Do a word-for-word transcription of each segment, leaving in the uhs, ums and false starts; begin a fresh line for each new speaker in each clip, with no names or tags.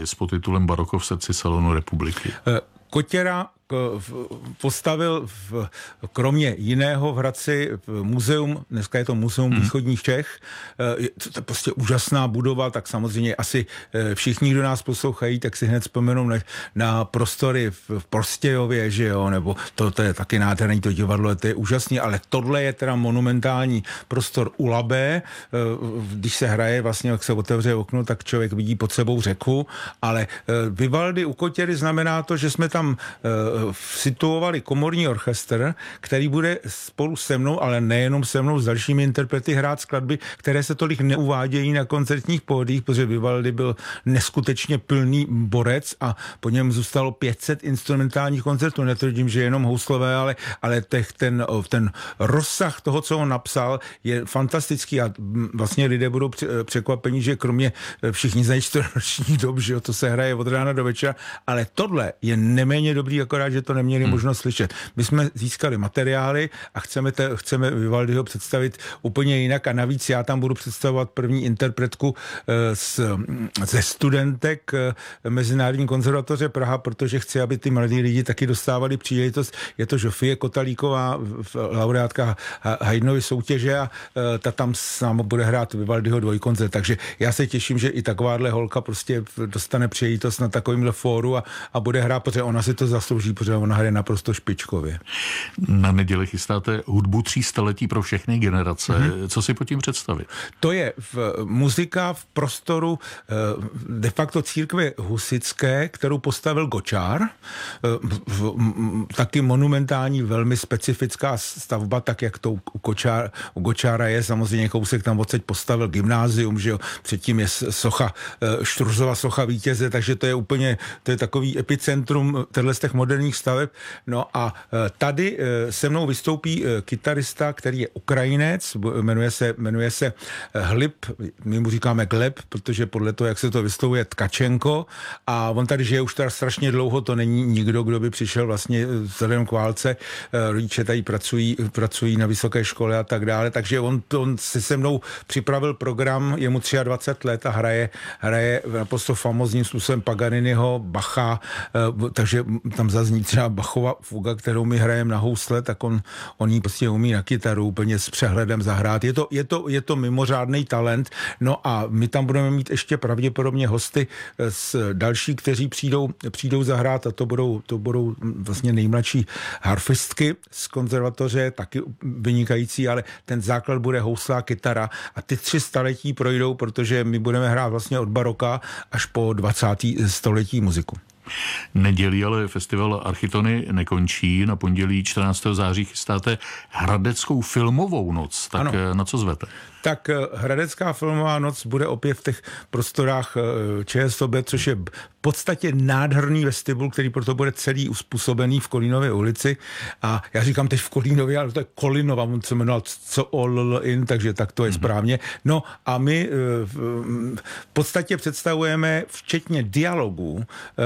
s podtitulem Baroko v srdci salonu Republiky.
Kotěra postavil v, kromě jiného v Hradci muzeum, dneska je to Muzeum hmm. východních Čech, je to prostě úžasná budova, tak samozřejmě asi všichni, kdo nás poslouchají, tak si hned vzpomenou na, na prostory v, v Prostějově, že jo, nebo to, to je taky nádherný, to divadlo, to je úžasný, ale tohle je teda monumentální prostor u Labé, když se hraje, vlastně jak se otevře okno, tak člověk vidí pod sebou řeku, ale Vivaldi u Kotěry znamená to, že jsme tam situovali komorní orchestr, který bude spolu se mnou, ale nejenom se mnou, s dalšími interprety hrát skladby, které se tolik neuvádějí na koncertních pódiích, protože Vivaldi byl neskutečně plný borec a po něm zůstalo pět set instrumentálních koncertů. Netvrdím, že jenom houslové, ale, ale těch, ten, ten rozsah toho, co on napsal, je fantastický a vlastně lidé budou překvapení, že kromě všichni znají čtyřroční dob, že jo, to se hraje od rána do večera, ale tohle je neméně dobrý, akorát, že to neměli hmm. možnost slyšet. My jsme získali materiály a chceme, te, chceme Vivaldiho představit úplně jinak a navíc já tam budu představovat první interpretku z, ze studentek Mezinárodní konzervatoře Praha, protože chci, aby ty mladí lidi taky dostávali příležitost. Je to Žofie Kotalíková, laureátka Haydnovy soutěže a ta tam s námi bude hrát Vivaldiho dvojkoncert, takže já se těším, že i takováhle holka prostě dostane příležitost na takovýmhle fóru a, a bude hrát, protože ona si to zaslouží, protože ona hraje naprosto špičkově.
Na neděli chystáte hudbu tří staletí pro všechny generace. Mm-hmm. Co si pod tím představit?
To je v, muzika v prostoru de facto církve husitské, kterou postavil Gočár. V, taky monumentální, velmi specifická stavba, tak jak to u, Kočár, u Gočára je. Samozřejmě kousek tam odsaď postavil gymnázium, že jo. Předtím je socha, Štruzova socha vítěze, takže to je úplně, to je takový epicentrum z těch moderních staveb. No a tady se mnou vystoupí kytarista, který je Ukrajinec, jmenuje se, jmenuje se Hlib, my mu říkáme Gleb, protože podle toho, jak se to vyslovuje, Tkačenko, a on tady žije už teda strašně dlouho, to není nikdo, kdo by přišel vlastně vzhledem k válce, rodiče tady pracují, pracují na vysoké škole a tak dále, takže on, on se se mnou připravil program, je mu dvacet tři let a hraje, hraje naprosto famózním způsobem Paganiniho, Bacha, takže tam zazní třeba Bachova fuga, kterou my hrajeme na housle, tak on, on jí prostě umí na kytaru úplně s přehledem zahrát. Je to, je to, je to mimořádný talent. No a my tam budeme mít ještě pravděpodobně hosty z další, kteří přijdou, přijdou zahrát a to budou, to budou vlastně nejmladší harfistky z konzervatoře, taky vynikající, ale ten základ bude housla a kytara a ty tři staletí projdou, protože my budeme hrát vlastně od baroka až po dvacáté století muziku.
Nedělí ale festival Architony nekončí. Na pondělí čtrnáctého září chystáte Hradeckou filmovou noc. Tak ano. Na co zvete?
Tak Hradecká filmová noc bude opět v těch prostorách ČSOB, což je v podstatě nádherný vestibul, který proto bude celý uspůsobený v Kolínově ulici. A já říkám teď v Kolínově, ale to je Kolinova, on se jmenoval co all in, takže tak to je mm-hmm. správně. No a my v podstatě představujeme včetně dialogů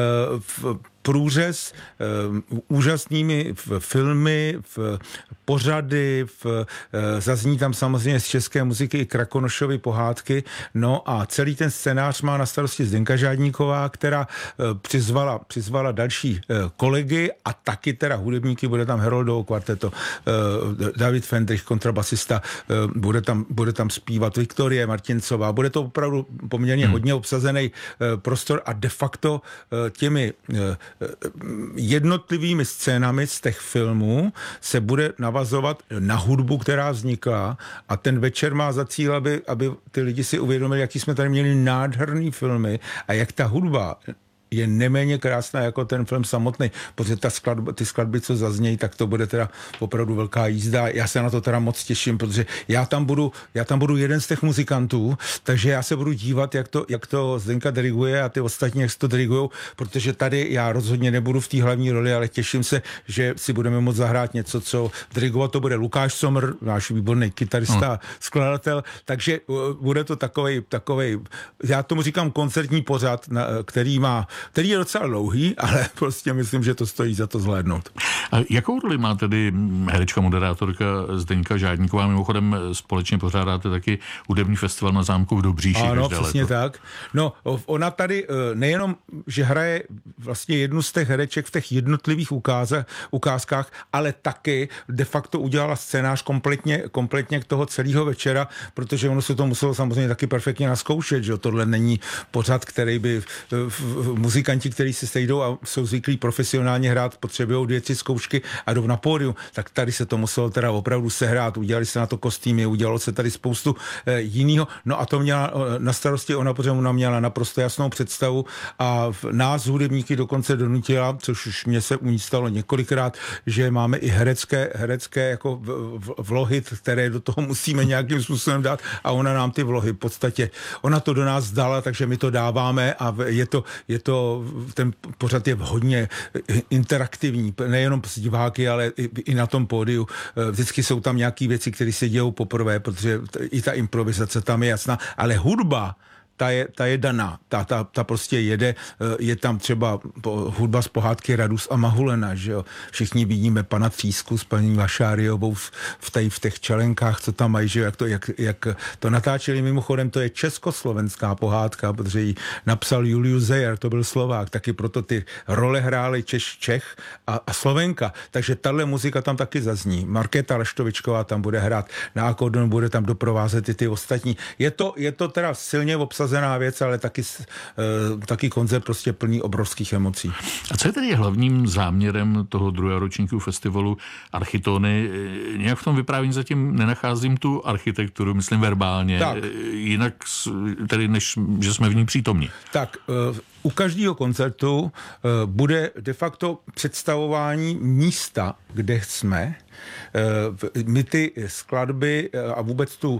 v průřez uh, úžasnými v, filmy, v pořady, v, uh, zazní tam samozřejmě z české muziky i Krakonošovy pohádky, no a celý ten scénář má na starosti Zdenka Žádníková, která uh, přizvala, přizvala další uh, kolegy a taky teda hudebníky, bude tam Heroldovo kvarteto, uh, David Fendrich, kontrabasista, uh, bude, tam, bude tam zpívat Viktorie Martincová, bude to opravdu poměrně hmm. hodně obsazený uh, prostor a de facto uh, těmi uh, jednotlivými scénami z těch filmů se bude navazovat na hudbu, která vznikla a ten večer má za cíl, aby, aby ty lidi si uvědomili, jaký jsme tady měli nádherný filmy a jak ta hudba je neméně krásná jako ten film samotný, protože ta skladba, ty skladby, co zaznějí, tak to bude teda opravdu velká jízda. Já se na to teda moc těším, protože já tam budu, já tam budu jeden z těch muzikantů, takže já se budu dívat, jak to, jak to Zdenka diriguje a ty ostatní, jak se to dirigujou, protože tady já rozhodně nebudu v té hlavní roli, ale těším se, že si budeme moct zahrát něco, co dirigovat to bude Lukáš Somr, náš výborný kytarista, hmm. skladatel, takže bude to takovej, takovej, já tomu říkám koncertní pořad, který má který je docela dlouhý, ale prostě myslím, že to stojí za to zhlédnout.
A jakou roli má tedy herečka, moderátorka Zdeňka Žádníková? Mimochodem společně pořádáte taky hudební festival na Zámku v Dobříši.
Ano, přesně léto. Tak. No, ona tady nejenom, že hraje vlastně jednu z těch hereček v těch jednotlivých ukázách, ukázkách, ale taky de facto udělala scénář kompletně, kompletně k toho celého večera, protože ono se to muselo samozřejmě taky perfektně naskoušet, že tohle není pořad, který by muzikanti, kteří se sejdou a jsou zvyklí profesionálně hrát, potřebují dvě, tři zkoušky a jdou na pódium, tak tady se to muselo teda opravdu sehrát, udělali se na to kostýmy, udělalo se tady spoustu e, jinýho, no a to měla na starosti ona, protože ona měla naprosto jasnou představu a nás hudebníky dokonce donutila, což už mě se u ní stalo několikrát, že máme i herecké, herecké jako vlohy, které do toho musíme nějakým způsobem dát a ona nám ty vlohy v podstatě, ona to do nás dala, takže my to dáváme a je to, je to ten pořad je hodně interaktivní, nejenom s diváky, ale i, i na tom pódiu. Vždycky jsou tam nějaké věci, které se dějou poprvé, protože i ta improvizace tam je jasná, ale hudba Ta je, ta je daná, ta, ta, ta prostě jede, je tam třeba hudba z pohádky Radus a Mahulena, že jo. Všichni vidíme pana Třísku s paní Vašáriovou v, v, tej, v těch čelenkách, co tam mají, že jo, jak to, jak, jak to natáčeli. Mimochodem, to je československá pohádka, protože ji napsal Julius Zeyer, to byl Slovák, taky proto ty role hrály Češ, Čech a, a Slovenka, takže tahle muzika tam taky zazní. Markéta Leštovičková tam bude hrát na akordeon, bude tam doprovázet i ty ostatní. Je to, je to teda silně obsazené věc, ale taky, taky koncert prostě plný obrovských emocí.
A co je tedy hlavním záměrem toho druhého ročníku festivalu Architony? Nějak v tom vyprávění zatím nenacházím tu architekturu, myslím verbálně, tak. Jinak tedy, než že jsme v ní přítomní.
Tak, u každého koncertu bude de facto představování místa, kde jsme. My ty skladby a vůbec tu,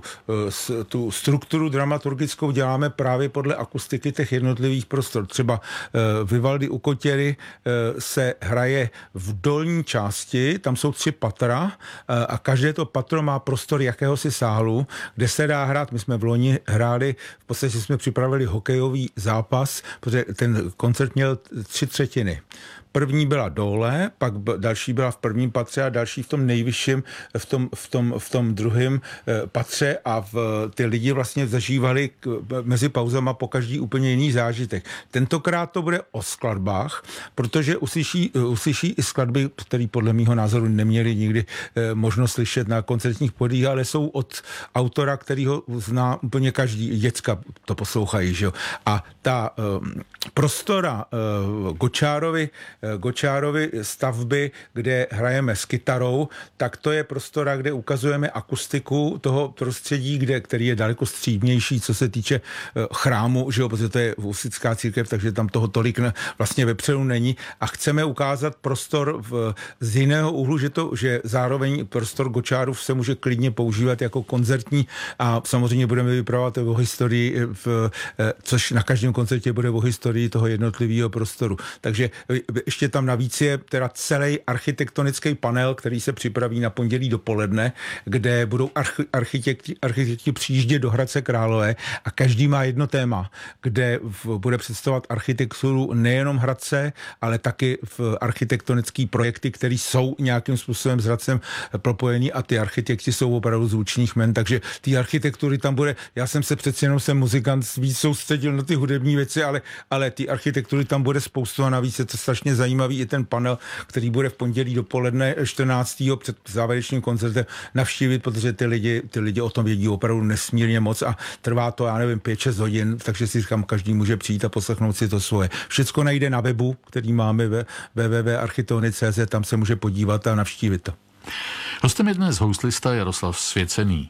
tu strukturu dramaturgickou děláme právě podle akustiky těch jednotlivých prostor. Třeba Vivaldi u Kotěry se hraje v dolní části, tam jsou tři patra a každé to patro má prostor jakéhosi sálu, kde se dá hrát. My jsme v loni hráli, v podstatě jsme připravili hokejový zápas, protože ten koncert měl tři třetiny. První byla dole, pak další byla v prvním patře a další v tom nejvyšším, v tom, v tom, v tom druhém patře a v, ty lidi vlastně zažívali mezi pauzama po každý úplně jiný zážitek. Tentokrát to bude o skladbách, protože uslyší, uslyší i skladby, které podle mýho názoru neměli nikdy možnost slyšet na koncertních podích, ale jsou od autora, kterýho zná úplně každý, děcka to poslouchají, že jo. A ta um, prostora uh, Gočárovi Gočárovy stavby, kde hrajeme s kytarou, tak to je prostora, kde ukazujeme akustiku toho prostředí, kde, který je daleko střídnější, co se týče chrámu, že jo, protože to je husitská církev, takže tam toho tolik ne, vlastně vepředu není a chceme ukázat prostor v, z jiného úhlu, že, to, že zároveň prostor Gočárův se může klidně používat jako koncertní a samozřejmě budeme vyprávět o historii, v, což na každém koncertě bude o historii toho jednotlivého prostoru. Takže ještě tam navíc je teda celý architektonický panel, který se připraví na pondělí dopoledne, kde budou archi- architekti, architekti přijíždět do Hradce Králové a každý má jedno téma, kde v, bude představovat architekturu nejenom Hradce, ale taky v architektonické projekty, které jsou nějakým způsobem s Hradcem propojený a ty architekti jsou opravdu zvučných men, takže ty architektury tam bude, já jsem se přeci jenom jsem muzikant, víc soustředil na ty hudební věci, ale, ale ty architektury tam bude spoustu a navíc je to strašně zajímavý i ten panel, který bude v pondělí dopoledne čtrnáctého před závěrečným koncertem navštívit, protože ty lidi, ty lidi o tom vědí opravdu nesmírně moc a trvá to, já nevím, pět šest hodin, takže si říkám, každý může přijít a poslechnout si to svoje. Všecko najde na webu, který máme ve w w w tečka architony tečka c z, tam se může podívat a navštívit to.
Hostem je dnes houslista Jaroslav Svěcený.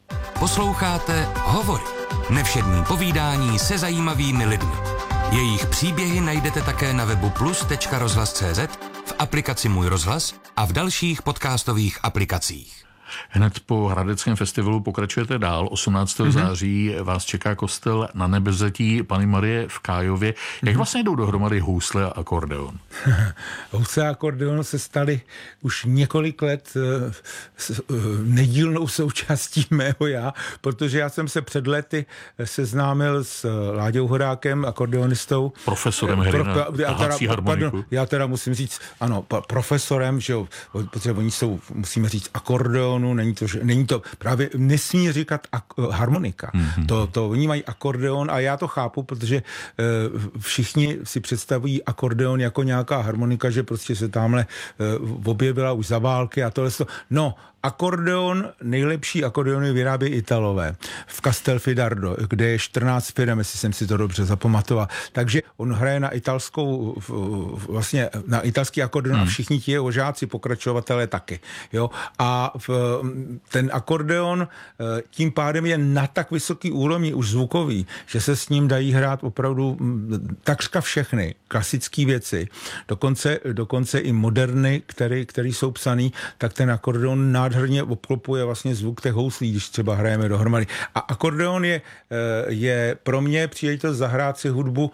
Posloucháte Hovory. Nevšední povídání se zajímavými lidmi. Jejich příběhy najdete také na webu plus tečka rozhlas tečka cz, v aplikaci Můj rozhlas a v dalších podcastových aplikacích.
Hned po Hradeckém festivalu pokračujete dál. osmnáctého
Mm-hmm.
září vás čeká kostel Na Nebevzetí Panny Marie v Kájově. Jak mm-hmm. vlastně jdou dohromady housle a akordeon?
Housle a akordeon se staly už několik let nedílnou součástí mého já, protože já jsem se před lety seznámil s Láďou Horákem, akordeonistou.
Profesorem hry na tahací harmoniku.
Já teda musím říct, ano, profesorem, že jo, protože oni jsou, musíme říct, akordeonu, není to, že, není to právě, nesmí říkat ak- harmonika. Mm-hmm. To, to, oni mají akordeon a já to chápu, protože uh, všichni si představují akordeon jako nějaká harmonika, že prostě se tamhle uh, objevila už za války a tohle. No, akordeon, nejlepší akordeony vyrábí Italové v Castelfidardo, kde je čtrnáct firem, jestli jsem si to dobře zapamatoval. Takže on hraje na italskou, vlastně na italský akordeon hmm. a všichni ti jeho žáci, pokračovatelé taky. Jo? A v, ten akordeon tím pádem je na tak vysoký úrovni už zvukový, že se s ním dají hrát opravdu takřka všechny klasické věci. Dokonce, dokonce i moderny, který, který jsou psaný, tak ten akordeon nádherně obklopuje vlastně zvuk těch houslí, když třeba hrajeme dohromady. A akordeon je, je pro mě příležitost zahrát si hudbu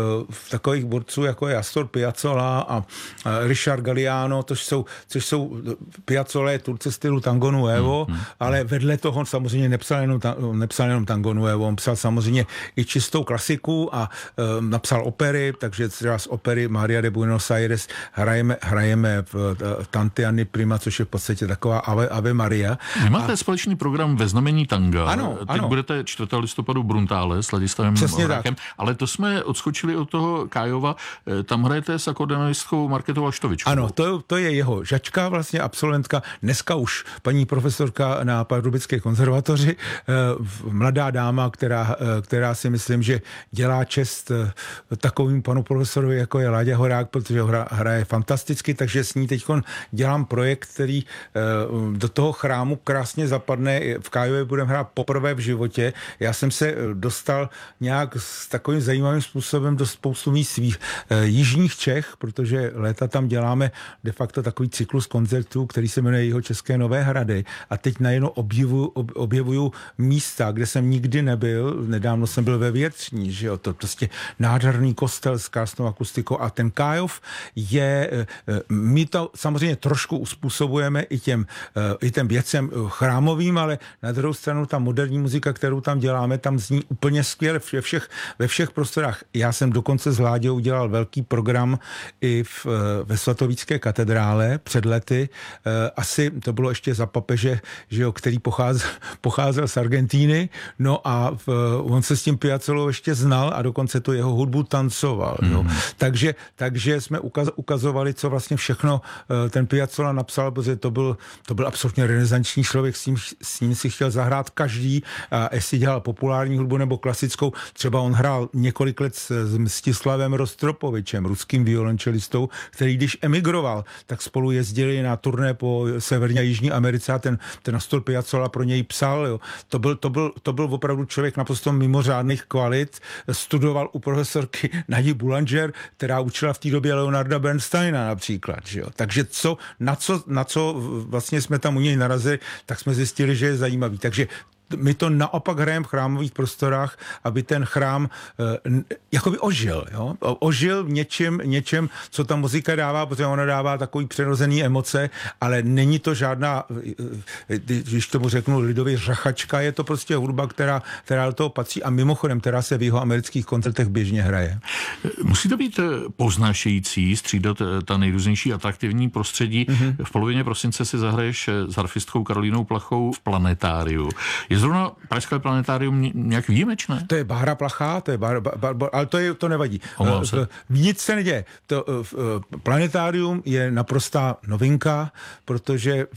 v takových borců, jako je Astor Piazzolla a Richard Galliano, což jsou, což jsou Piazzolla je Turce stylu Tango Nuevo, mm, mm, ale vedle toho samozřejmě nepsal jenom, nepsal jenom Tango Nuevo, on psal samozřejmě i čistou klasiku a um, napsal opery, takže třeba z opery Maria de Buenos Aires hrajeme, hrajeme v Tante Anny Prima, což je v podstatě taková Ave, Ave Maria.
Vy máte a... společný program Ve znamení tanga.
Ano,
Teď
ano.
budete čtvrtého listopadu Bruntále s Ladislavem Horákem, ale to jsme odskočili od toho Kájova. Tam hrajete s akordeonistkou Markétou Laštovičkou.
Ano, to, to je jeho žačka, vlastně absolventka, dneska už paní profesorka na Pardubické konzervatoři, mladá dáma, která, která si myslím, že dělá čest takovým panu profesorovi, jako je Láďa Horák, protože hra, hraje fantasticky, takže s ní teď dělám projekt, který do toho chrámu krásně zapadne. V Kájově budeme hrát poprvé v životě. Já jsem se dostal nějak s takovým zajímavým způsobem do spoustu míst svých jižních Čech, protože léta tam děláme de facto takový cyklus koncertů, který se jmenuje Jihočeské Nové Hrady. A teď najednou objevuju, ob, objevuju místa, kde jsem nikdy nebyl. Nedávno jsem byl ve Větřní, že jo, to prostě nádherný kostel s krásnou akustikou a ten Kájov je, my to samozřejmě trošku uspůsobujeme i těm, i těm věcem chrámovým, ale na druhou stranu ta moderní muzika, kterou tam děláme, tam zní úplně skvěle ve všech, ve všech prostorách. Já jsem dokonce s Láďou udělal velký program i v, ve Svatovícké katedrále před lety. Asi to bylo ještě za papeže, že jo, který pocházel, pocházel z Argentíny, no a v, on se s tím Piazzolou ještě znal a dokonce to jeho hudbu tancoval. Mm. Jo. Takže, takže jsme ukaz, ukazovali, co vlastně všechno ten Piazzolla napsal, protože to byl, to byl absolutně renesanční člověk, s ním, s ním si chtěl zahrát každý, a jestli dělal populární hudbu nebo klasickou. Třeba on hrál několik let s, s Mstislavem Rostropovičem, ruským violončelistou, který když emigroval, tak spolu jezdili na turné po Severní a Jižní Americe a ten, ten Astor Piazzolla pro něj psal. Jo. To, byl, to, byl, to byl opravdu člověk naprosto mimořádných kvalit. Studoval u profesorky Nadji Boulanger, která učila v té době Leonarda Bernsteina například. Že jo. Takže co, na, co, na co vlastně jsme tam u něj narazili, tak jsme zjistili, že je zajímavý. Takže my to naopak hrajeme v chrámových prostorách, aby ten chrám uh, jakoby ožil. Jo? Ožil v něčem, něčem, co ta muzika dává, protože ona dává takový přirozený emoce, ale není to žádná, když tomu řeknu lidově, řachačka, je to prostě hudba, která, která do toho patří a mimochodem, která se v jeho amerických koncertech běžně hraje.
Musí to být poznášející, střídat ta nejrůznější atraktivní prostředí. Mm-hmm. V polovině prosince si zahraješ s harfistkou Karolínou Plachou v Planetáriu. Je zrovna Pražské planetárium nějak výjimečné?
To je Bára Plachá, to je Bára, Bára, Bára, ale to, je, to nevadí. Se. Nic se neděje. To, planetárium je naprostá novinka, protože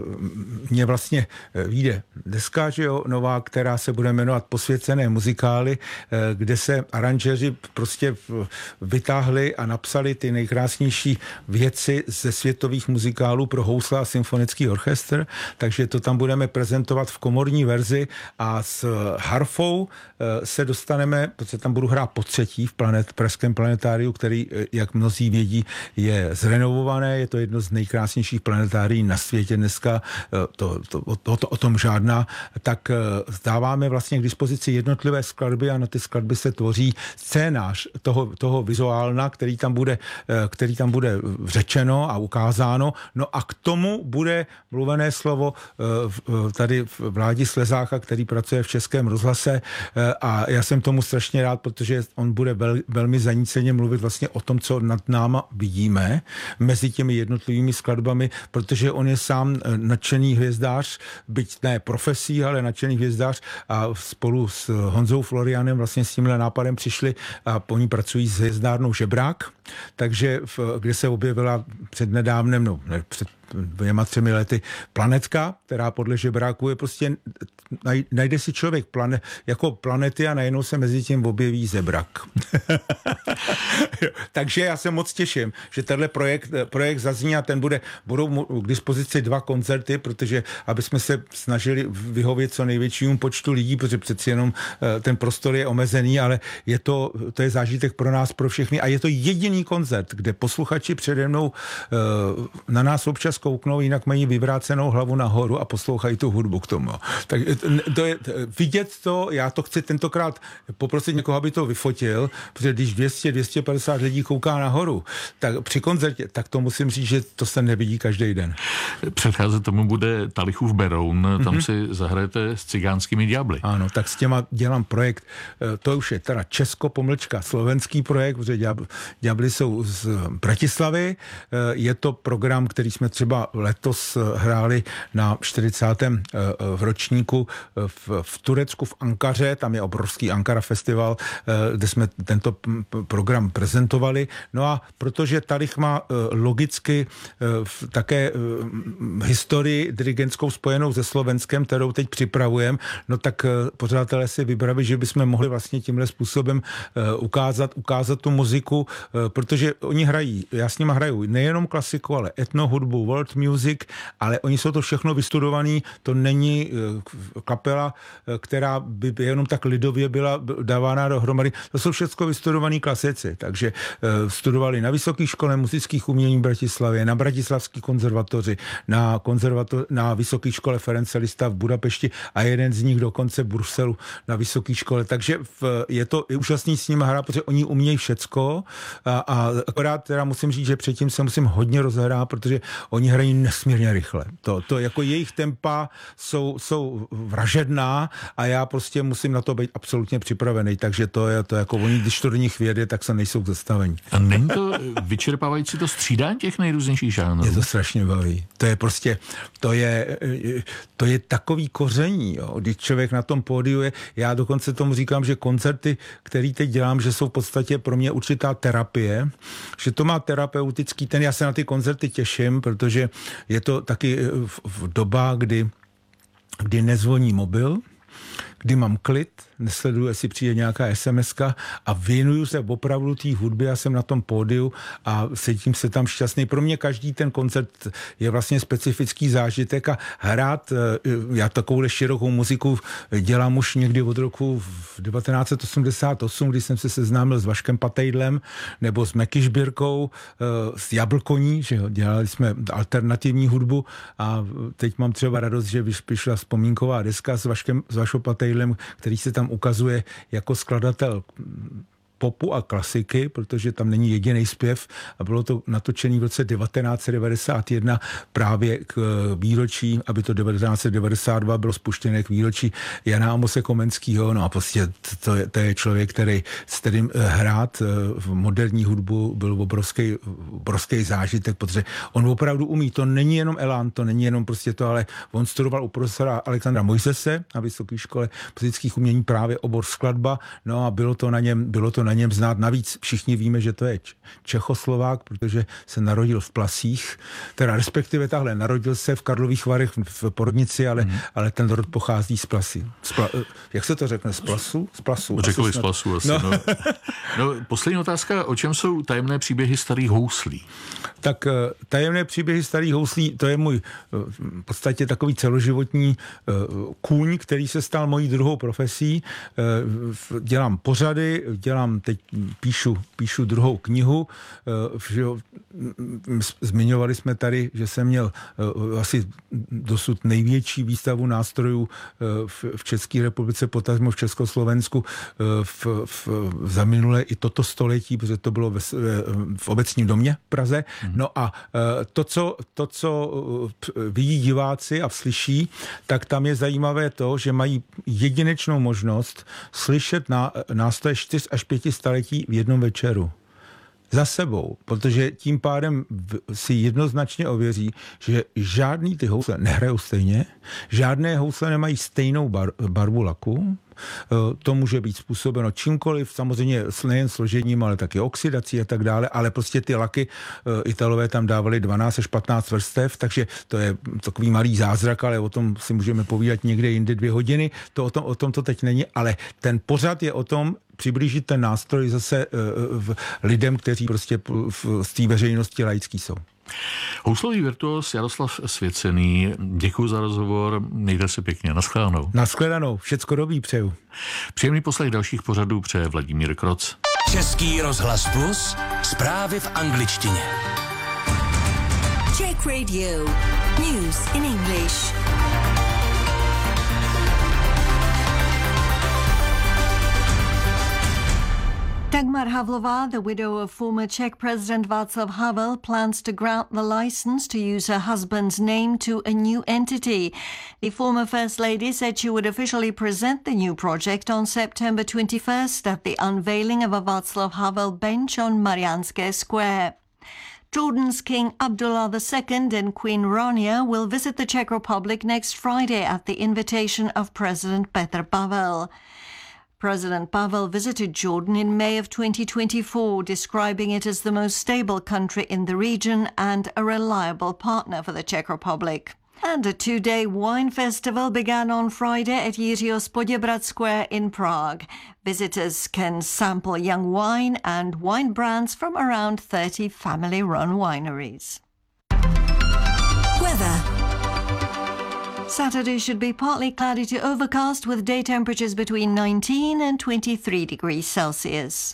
mně vlastně vyjde deska, že jo, nová, která se bude jmenovat Posvěcené muzikály, kde se aranžéři prostě vytáhli a napsali ty nejkrásnější věci ze světových muzikálů pro housle a symfonický orchestr, takže to tam budeme prezentovat v komorní verzi brzy a s harfou se dostaneme, protože tam budu hrát po třetí v planet, Pražském planetáriu, který, jak mnozí vědí, je zrenovované, je to jedno z nejkrásnějších planetárií na světě dneska, to, to, to, to, o tom žádná, tak dáváme vlastně k dispozici jednotlivé skladby a na ty skladby se tvoří scénář toho, toho vizuálna, který tam bude, který tam bude řečeno a ukázáno. No a k tomu bude mluvené slovo tady v Vládi Slezáka, který pracuje v Českém rozhlase a já jsem tomu strašně rád, protože on bude vel, velmi zaníceně mluvit vlastně o tom, co nad náma vidíme mezi těmi jednotlivými skladbami, protože on je sám nadšený hvězdář, byť ne profesí, ale nadšený hvězdář a spolu s Honzou Florianem vlastně s tímhle nápadem přišli a oni pracují s hvězdárnou Žebrák, takže v, kde se objevila před nedávnem, no ne, před dvěma, třemi lety planetka, která podle Žebráku je prostě, najde si člověk plane, jako planety a najednou se mezi tím objeví zebrak. Takže já se moc těším, že tenhle projekt, projekt zazní a ten bude, budou k dispozici dva koncerty, protože aby jsme se snažili vyhovět co největšímu počtu lidí, protože přeci jenom ten prostor je omezený, ale je to, to je zážitek pro nás, pro všechny a je to jediný koncert, kde posluchači přede mnou na nás občas kouknou, jinak mají vyvrácenou hlavu nahoru a poslouchají tu hudbu k tomu. Tak to je, vidět to, já to chci tentokrát poprosit někoho, aby to vyfotil, protože když dvě stě až dvě stě padesát lidí kouká nahoru, tak při koncertě, tak to musím říct, že to se nevidí každý den.
Předcházet tomu bude Talichův Beroun, tam mm-hmm. si zahrajete s Cigánskými ďábly.
Ano, tak s těma dělám projekt, to už je teda česko pomlčka slovenský projekt, protože ďábly jsou z Bratislavy, je to program, který jsme třeba letos hráli na čtyřicátém ročníku v, v Turecku, v Ankaře, tam je obrovský Ankara festival, kde jsme tento program prezentovali. No a protože Talich má logicky také historii dirigentskou spojenou se Slovenskem, kterou teď připravujeme, no tak pořadatelé si vybrali, že bychom mohli vlastně tímhle způsobem ukázat, ukázat tu muziku, protože oni hrají, já s nima hraju nejenom klasiku, ale etnohudbu, world music, ale oni jsou to všechno vystudovaný, to není kapela, která by jenom tak lidově byla dávána dohromady, to jsou všechno vystudovaný klasici, takže studovali na Vysoké škole muzických umění v Bratislavě, na Bratislavské konzervatoři, na, konzervator, na Vysoké škole Ference Lista v Budapešti a jeden z nich dokonce v Bruselu na Vysoké škole, takže v, je to úžasný s nimi hrát, protože oni umějí všecko a, a akorát teda musím říct, že předtím se musím hodně rozhrát, protože oni hrají nesmírně rychle. To, to jako jejich tempa jsou, jsou vražedná a já prostě musím na to být absolutně připravený, takže to je to jako oni, když to do nich věde, tak se nejsou k zastavení.
A není to vyčerpávající to střídání těch nejrůznějších žánrů?
Mě to strašně baví. To je prostě, to je, to je takový koření, jo. Když člověk na tom pódiu je, já dokonce tomu říkám, že koncerty, který teď dělám, že jsou v podstatě pro mě určitá terapie, že to má terapeutický ten, já se na ty koncerty těším, protože je to taky v, v doba, kdy, kdy nezvoní mobil, kdy mám klid, nesleduju, jestli přijde nějaká esemeska a věnuju se opravdu té hudbě, já jsem na tom pódiu a cítím se tam šťastný. Pro mě každý ten koncert je vlastně specifický zážitek a hrát, já takovou širokou muziku dělám už někdy od roku devatenáct set osmdesát osm, kdy jsem se seznámil s Vaškem Patejdlem nebo s Meky Žbírkou, s Jablkoní, že jo, dělali jsme alternativní hudbu a teď mám třeba radost, že vyšla vzpomínková deska s Vaškem, s Vašou Patejdlem, který se tam ukazuje jako skladatel popu a klasiky, protože tam není jediný zpěv a bylo to natočený v roce devatenáct set devadesát jedna právě k výročí, aby to devatenáct set devadesát dva bylo spuštěné k výročí Jana Amose Komenského, no a prostě to je, to je člověk, který s kterým hrát v moderní hudbu byl obrovský, obrovský zážitek, protože on opravdu umí, to není jenom elán, to není jenom prostě to, ale on studoval u profesora Alexandra Mojsese na Vysoké škole muzických umění právě obor skladba, no a bylo to na něm, bylo to na něm znát. Navíc všichni víme, že to je Čechoslovák, protože se narodil v Plasích, teda respektive tahle, narodil se v Karlových Varech v porodnici, ale, hmm. ale ten rod pochází z Plasy. Z Pla, jak se to řekne? Z Plasu? Z Plasu.
Řekl bych z Plasu asi. No. No. No, poslední otázka, o čem jsou tajemné příběhy starých houslí?
Tak tajemné příběhy starých houslí, to je můj v podstatě takový celoživotní kůň, který se stal mojí druhou profesí. Dělám pořady, dělám, teď píšu, píšu druhou knihu. Zmiňovali jsme tady, že jsem měl asi dosud největší výstavu nástrojů v České republice, potažmo v Československu v, v, za minulé i toto století, protože to bylo ve, v Obecním domě v Praze. No a to, co, to, co vidí diváci a slyší, tak tam je zajímavé to, že mají jedinečnou možnost slyšet na nástroje čtyř až pěti staletí v jednom večeru. Za sebou, protože tím pádem si jednoznačně ověří, že žádný ty housle nehrajou stejně, žádné housle nemají stejnou bar, barvu laku. To může být způsobeno čímkoliv, samozřejmě nejen složením, ale taky oxidací a tak dále, ale prostě ty laky Italové tam dávali dvanáct až patnáct vrstev, takže to je takový malý zázrak, ale o tom si můžeme povídat někde jinde dvě hodiny, to o tom, o tom to teď není, ale ten pořad je o tom, přiblížit ten nástroj zase uh, lidem, kteří prostě v, z té veřejnosti laický jsou.
Houslový virtuos Jaroslav Svěcený, děkuji za rozhovor, mějte se pěkně, nashledanou.
Nashledanou, všecko dobrý přeju.
Příjemný poslech dalších pořadů přeje Vladimír Kroc.
Český rozhlas Plus, zprávy v angličtině.
Czech Radio, news in English. Dagmar Havlová, the widow of former Czech President Václav Havel, plans to grant the license to use her husband's name to a new entity. The former First Lady said she would officially present the new project on September twenty-first at the unveiling of a Václav Havel bench on Mariánské Square. Jordan's King Abdullah the Second and Queen Rania will visit the Czech Republic next Friday at the invitation of President Petr Pavel. President Pavel visited Jordan in May of twenty twenty-four, describing it as the most stable country in the region and a reliable partner for the Czech Republic. And a two-day wine festival began on Friday at Jiřího Poděbrad Square in Prague. Visitors can sample young wine and wine brands from around thirty family-run wineries. Weather. Saturday should be partly cloudy to overcast with day temperatures between nineteen and twenty-three degrees Celsius.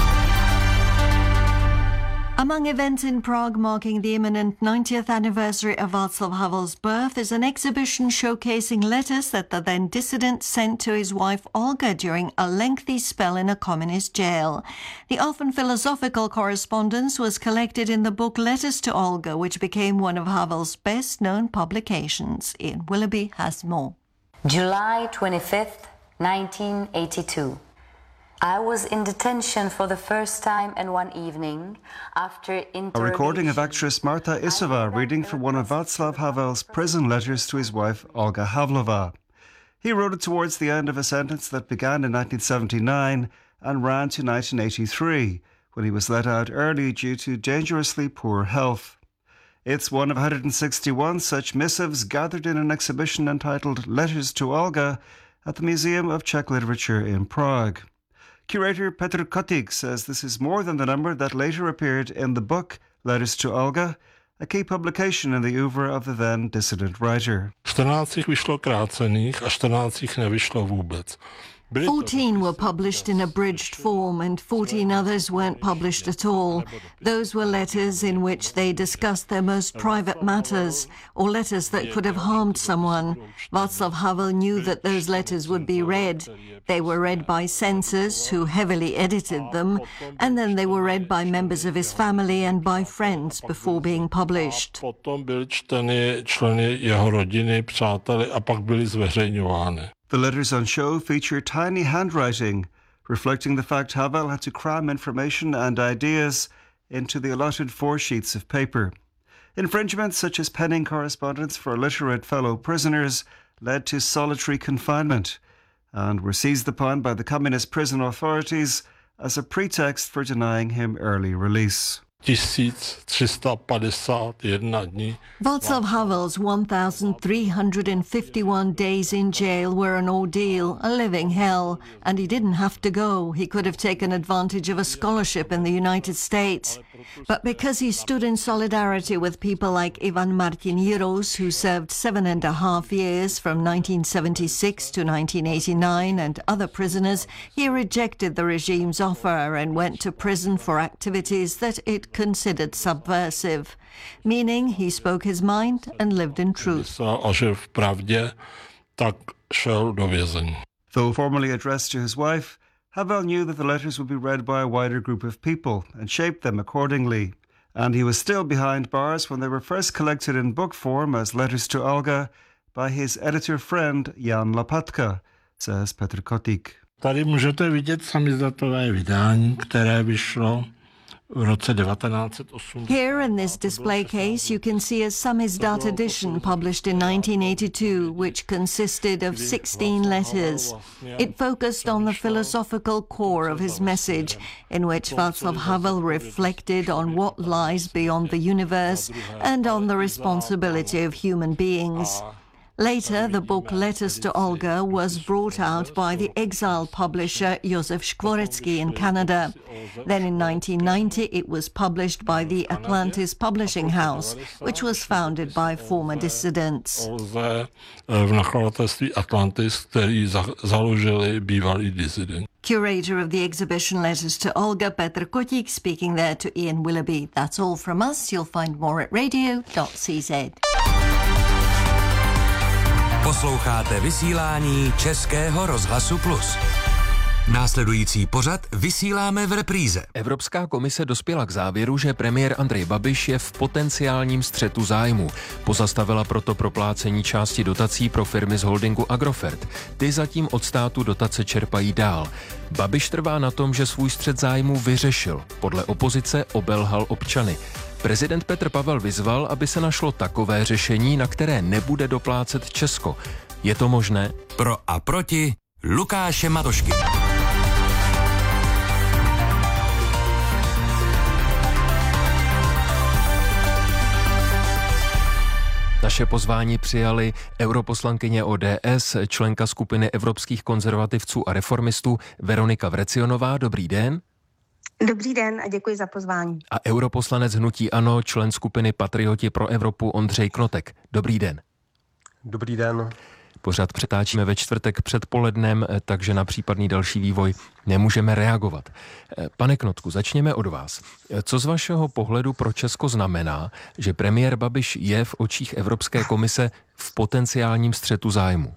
Among events in Prague marking the imminent ninetieth anniversary of Václav Havel's birth is an exhibition showcasing letters that the then dissident sent to his wife Olga during a lengthy spell in a communist jail. The often philosophical correspondence was collected in the book Letters to Olga, which became one of Havel's best-known publications. Ian Willoughby has more.
July twenty-fifth, nineteen eighty-two. I was in detention for the first time in one evening after interrogation.
A recording of actress Marta Isova reading from one of Václav Havel's prison letters to his wife Olga Havlova. He wrote it towards the end of a sentence that began in nineteen seventy-nine and ran to nineteen eighty-three, when he was let out early due to dangerously poor health. It's one of one hundred sixty-one such missives gathered in an exhibition entitled Letters to Olga at the Museum of Czech Literature in Prague. Curator Petr Kotik says this is more than the number that later appeared in the book Letters to Olga, a key publication in the oeuvre of the then dissident writer.
čtrnáct jich vyšlo krácených a čtrnáct jich nevyšlo vůbec.
Fourteen were published in abridged form and fourteen others weren't published at all. Those were letters in which they discussed their most private matters or letters that could have harmed someone. Václav Havel knew that those letters would be read. They were read by censors who heavily edited them, and then they were read by members of his family and by friends before being published.
Potom byly čteny členy jeho rodiny, přáteli a pak byly zveřejňovány.
The letters on show feature tiny handwriting, reflecting the fact Havel had to cram information and ideas into the allotted four sheets of paper. Infringements such as penning correspondence for literate fellow prisoners led to solitary confinement and were seized upon by the communist prison authorities as a pretext for denying him early release.
tisíc tři sta padesát jedna dní.
Václav Havel's one thousand three hundred fifty-one days in jail were an ordeal, a living hell, and he didn't have to go. He could have taken advantage of a scholarship in the United States. But because he stood in solidarity with people like Ivan Martin Jiros, who served seven and a half years from nineteen seventy-six to nineteen eighty-nine, and other prisoners, he rejected the regime's offer and went to prison for activities that it considered subversive, meaning he spoke his mind and lived in truth.
A že v pravdě, tak šel do vězení.
Though formally addressed to his wife, Havel knew that the letters would be read by a wider group of people and shaped them accordingly. And he was still behind bars when they were first collected in book form as letters to Olga by his editor friend Jan Lapatka, says Petr Kotík.
Tady můžete vidět samizdatové vydání, které vyšlo v roce devatenáct set osmdesát.
Here in this display case you can see a samizdat edition published in nineteen eighty-two, which consisted of sixteen letters. It focused on the philosophical core of his message, in which Václav Havel reflected on what lies beyond the universe and on the responsibility of human beings. Later, the book Letters to Olga was brought out by the exiled publisher Josef Škvorecký in Canada. Then in nineteen ninety, it was published by the Atlantis Publishing House, which was founded by former dissidents.
V nakladatelství Atlantis, který založili bývalí disidenti.
Curator of the exhibition Letters to Olga, Petr Kotík, speaking there to Ian Willoughby. That's all from us. You'll find more at radio dot c z.
Posloucháte vysílání Českého rozhlasu Plus. Následující pořad vysíláme v repríze. Evropská komise dospěla k závěru, že premiér Andrej Babiš je v potenciálním střetu zájmu. Pozastavila proto proplácení části dotací pro firmy z holdingu Agrofert. Ty zatím od státu dotace čerpají dál. Babiš trvá na tom, že svůj střet zájmu vyřešil. Podle opozice obelhal občany. Prezident Petr Pavel vyzval, aby se našlo takové řešení, na které nebude doplácet Česko. Je to možné? Pro a proti Lukáše Matošky. Naše pozvání přijali europoslankyně O D S, členka skupiny evropských konzervativců a reformistů Veronika Vrecionová. Dobrý den.
Dobrý den a děkuji za pozvání.
A europoslanec hnutí ANO, člen skupiny Patrioti pro Evropu Ondřej Knotek. Dobrý den.
Dobrý den.
Pořad přetáčíme ve čtvrtek předpolednem, takže na případný další vývoj nemůžeme reagovat. Pane Knotku, začněme od vás. Co z vašeho pohledu pro Česko znamená, že premiér Babiš je v očích Evropské komise v potenciálním střetu zájmu?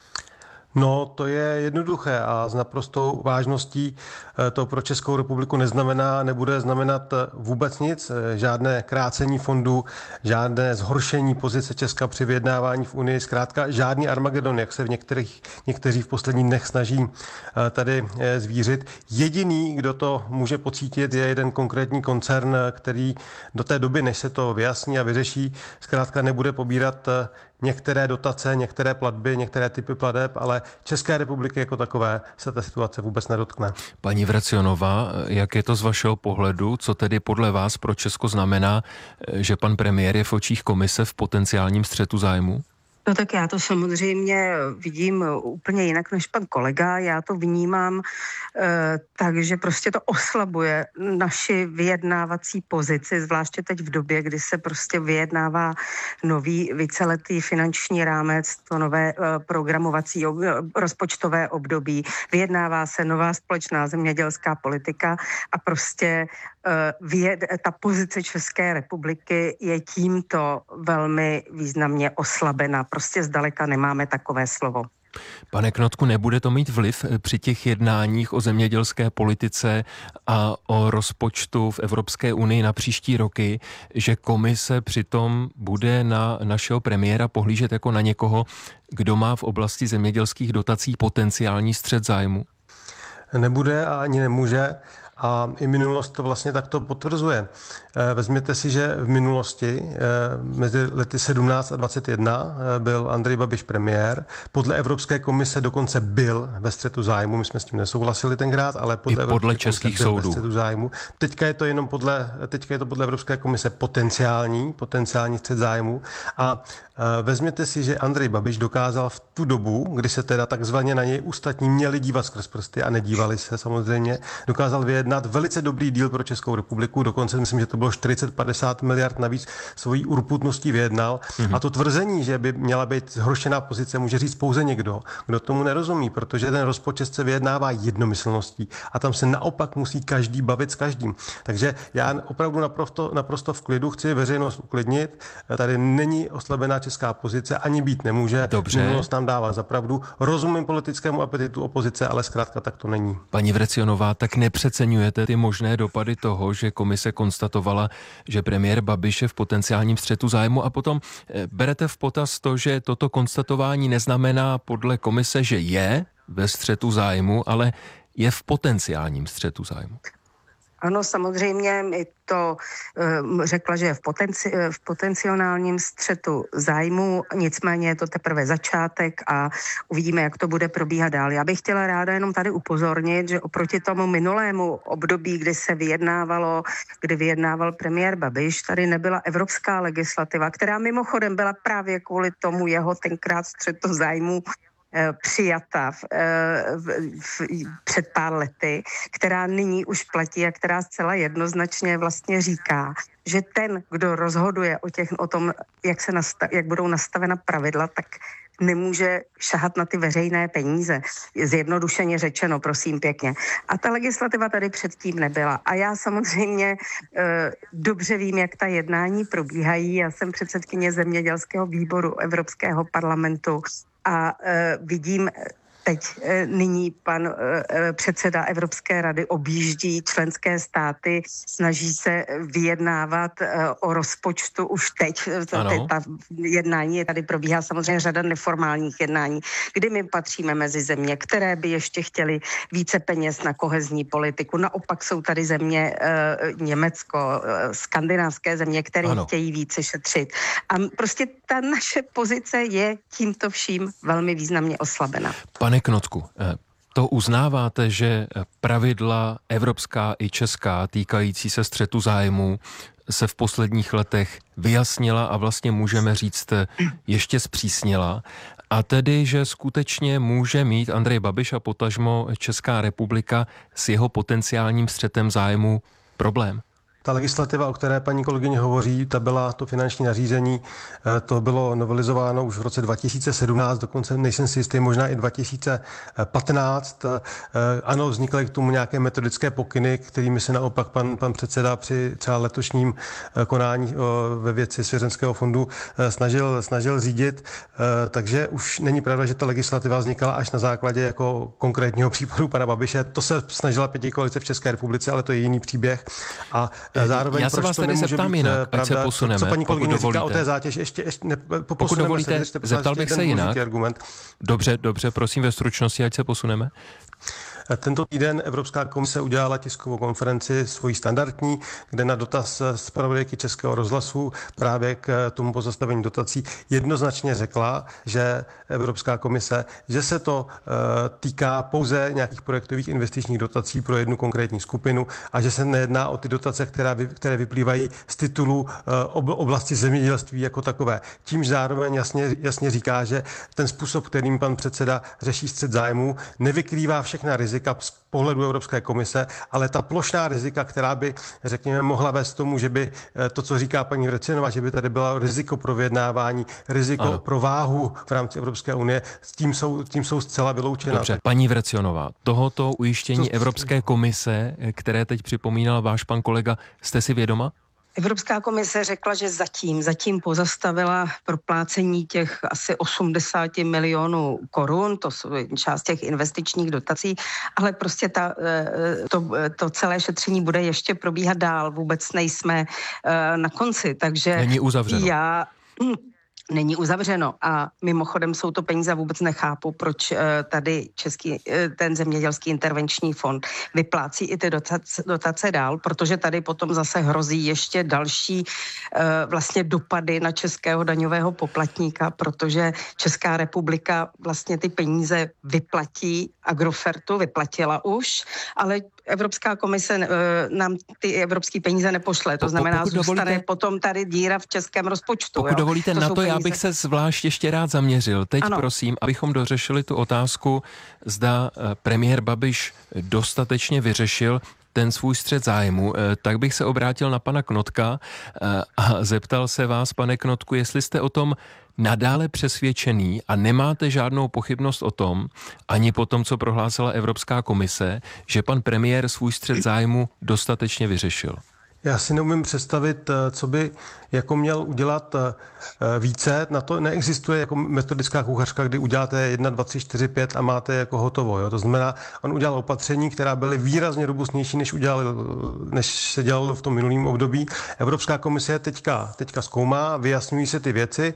No, to je jednoduché a s naprostou vážností to pro Českou republiku neznamená, nebude znamenat vůbec nic, žádné krácení fondů, žádné zhoršení pozice Česka při vyjednávání v Unii, zkrátka žádný Armagedon, jak se v některých, někteří v posledních dnech snaží tady zvířit. Jediný, kdo to může pocítit, je jeden konkrétní koncern, který do té doby, než se to vyjasní a vyřeší, zkrátka nebude pobírat některé dotace, některé platby, některé typy plateb, ale České republiky jako takové se ta situace vůbec nedotkne.
Paní Vrecionová, jak je to z vašeho pohledu? Co tedy podle vás pro Česko znamená, že pan premiér je v očích komise v potenciálním střetu zájmu?
No tak já to samozřejmě vidím úplně jinak než pan kolega. Já to vnímám eh, takže prostě to oslabuje naši vyjednávací pozici, zvláště teď v době, kdy se prostě vyjednává nový víceletý finanční rámec, to nové eh, programovací ob, rozpočtové období. Vyjednává se nová společná zemědělská politika a prostě eh, vyjed, ta pozice České republiky je tímto velmi významně oslabena. Prostě zdaleka nemáme takové slovo.
Pane Knotku, nebude to mít vliv při těch jednáních o zemědělské politice a o rozpočtu v Evropské unii na příští roky, že komise přitom bude na našeho premiéra pohlížet jako na někoho, kdo má v oblasti zemědělských dotací potenciální střet zájmu?
Nebude a ani nemůže. a i minulost to vlastně takto potvrzuje. Vezměte si, že v minulosti mezi lety sedmnáct a dvacet jedna byl Andrej Babiš premiér. Podle Evropské komise dokonce byl ve střetu zájmu, my jsme s tím nesouhlasili tenkrát, ale podle,
I podle českých soudů.
Zájmu. Teďka je to jenom podle, teďka je to podle Evropské komise potenciální, potenciální střet zájmu. A e, vezměte si, že Andrej Babiš dokázal v tu dobu, kdy se teda takzvaně na něj ostatní měli dívat skrz prsty a nedívali se samozřejmě, dokázal vyjednat velice dobrý díl pro Českou republiku, dokonce myslím, že to bylo čtyřicet padesát miliard navíc svojí urputností vyjednal. Mm-hmm. A to tvrzení, že by měla být zhoršená pozice, může říct pouze někdo, kdo tomu nerozumí, protože ten rozpočet se vyjednává jednomyslností a tam se naopak musí každý bavit s každým. Takže já opravdu naprosto, naprosto v klidu chci veřejnost uklidnit. Tady není oslabená česká pozice, ani být nemůže.
Dobře.
Minulost nám dává za pravdu. Rozumím politickému apetitu opozice, ale zkrátka tak to není.
Paní Vrecionová, tak nepřeceňujete ty možné dopady toho, že komise konstatovala, že premiér Babiš je v potenciálním střetu zájmu a potom berete v potaz to, že toto konstatování neznamená podle komise, že je ve střetu zájmu, ale je v potenciálním střetu zájmu.
Ano, samozřejmě mi to uh, řekla, že je v, potenci, v potenciálním střetu zájmu, nicméně je to teprve začátek a uvidíme, jak to bude probíhat dál. Já bych chtěla ráda jenom tady upozornit, že oproti tomu minulému období, kdy se vyjednávalo, kdy vyjednával premiér Babiš, tady nebyla evropská legislativa, která mimochodem byla právě kvůli tomu jeho tenkrát střetu zájmu přijata v, v, v, před pár lety, která nyní už platí a která zcela jednoznačně vlastně říká, že ten, kdo rozhoduje o, těch, o tom, jak, se nastav, jak budou nastavena pravidla, tak nemůže šahat na ty veřejné peníze. Zjednodušeně řečeno, prosím pěkně. A ta legislativa tady předtím nebyla. A já samozřejmě e, dobře vím, jak ta jednání probíhají. Já jsem předsedkyně zemědělského výboru Evropského parlamentu a e, vidím teď e, nyní pan e, předseda Evropské rady objíždí členské státy, snaží se vyjednávat e, o rozpočtu už teď. Te, ta jednání tady probíhá samozřejmě řada neformálních jednání, kdy my patříme mezi země, které by ještě chtěly více peněz na kohezní politiku. Naopak jsou tady země e, Německo, e, skandinávské země, které ano. chtějí více šetřit. A prostě ta naše pozice je tímto vším velmi významně oslabena.
Pane Knotku, to uznáváte, že pravidla evropská i česká týkající se střetu zájmů se v posledních letech vyjasnila a vlastně můžeme říct ještě zpřísnila, a tedy, že skutečně může mít Andrej Babiš a potažmo Česká republika s jeho potenciálním střetem zájmu problém?
Ta legislativa, o které paní kolegyně hovoří, ta byla to finanční nařízení, to bylo novelizováno už v roce dva tisíce sedmnáct, dokonce nejsem si jistý, možná i dva tisíce patnáct. Ano, vznikly k tomu nějaké metodické pokyny, kterými se naopak pan, pan předseda při třeba letošním konání ve věci svěřenského fondu snažil, snažil řídit. Takže už není pravda, že ta legislativa vznikala až na základě jako konkrétního případu pana Babiše. To se snažila pětikoalice v České republice, ale to je jiný příběh. A zároveň,
já se vás tady zeptám jinak, ať se posuneme,
co paní
pokud dovolíte.
O té zátěži, ještě, ještě ne,
pokud dovolíte, se, zeptal bych se jinak.
Argument.
Dobře, dobře, prosím ve stručnosti, ať se posuneme.
Tento týden Evropská komise udělala tiskovou konferenci svojí standardní, kde na dotaz zpravodajky Českého rozhlasu právě k tomu pozastavení dotací jednoznačně řekla, že Evropská komise, že se to uh, týká pouze nějakých projektových investičních dotací pro jednu konkrétní skupinu a že se nejedná o ty dotace, která vy, které vyplývají z titulu uh, oblasti zemědělství jako takové. Tímž zároveň jasně, jasně říká, že ten způsob, kterým pan předseda řeší střet zájmů, nevykrývá všechna rizika z pohledu Evropské komise, ale ta plošná rizika, která by, řekněme, mohla vést tomu, že by to, co říká paní Vrecionová, že by tady bylo riziko pro vyjednávání, riziko ano. pro váhu v rámci Evropské unie, s tím jsou, tím jsou zcela vyloučena.
Dobře, paní Vrecionová, tohoto ujištění Evropské komise, které teď připomínal váš pan kolega, jste si vědoma?
Evropská komise řekla, že zatím, zatím pozastavila proplácení těch asi osmdesát milionů korun, to jsou část těch investičních dotací, ale prostě ta, to, to celé šetření bude ještě probíhat dál, vůbec nejsme na konci, takže
není uzavřeno.
Já... není uzavřeno. A mimochodem jsou to peníze, vůbec nechápu, proč tady český, ten zemědělský intervenční fond vyplácí i ty dotace, dotace dál, protože tady potom zase hrozí ještě další vlastně dopady na českého daňového poplatníka, protože Česká republika vlastně ty peníze vyplatí Agrofertu, vyplatila už, ale Evropská komise nám ty evropské peníze nepošle. To znamená, že zůstane potom tady díra v českém rozpočtu.
Pokud
jo?
dovolíte,
to
na to
peníze.
Já bych se zvlášť ještě rád zaměřil. Teď ano. Prosím, abychom dořešili tu otázku, zda premiér Babiš dostatečně vyřešil ten svůj střet zájmu, tak bych se obrátil na pana Knotka a zeptal se vás, pane Knotku, jestli jste o tom nadále přesvědčený a nemáte žádnou pochybnost o tom, ani po tom, co prohlásila Evropská komise, že pan premiér svůj střet zájmu dostatečně vyřešil.
Já si neumím představit, co by jako měl udělat více. Na to neexistuje jako metodická kuchařka, kdy uděláte jedna, dva, tři, čtyři, pět a máte jako hotovo. Jo? To znamená, on udělal opatření, která byly výrazně robustnější, než, udělal, než se dělalo v tom minulém období. Evropská komise je teďka, teďka zkoumá, vyjasňují se ty věci.